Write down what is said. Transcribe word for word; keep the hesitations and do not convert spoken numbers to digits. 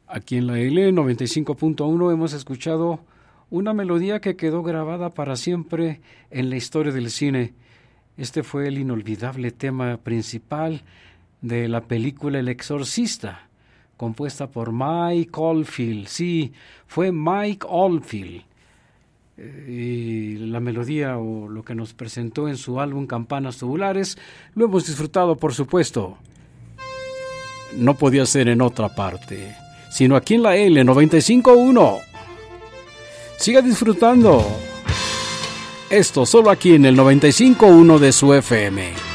Aquí en la L noventa y cinco punto uno hemos escuchado una melodía que quedó grabada para siempre en la historia del cine. Este fue el inolvidable tema principal de la película El Exorcista, compuesta por Mike Oldfield. Sí, fue Mike Oldfield. Y la melodía o lo que nos presentó en su álbum Campanas Tubulares lo hemos disfrutado, por supuesto. No podía ser en otra parte, sino aquí en la L noventa y cinco punto uno. Siga disfrutando esto solo aquí en el noventa y cinco punto uno de su F M.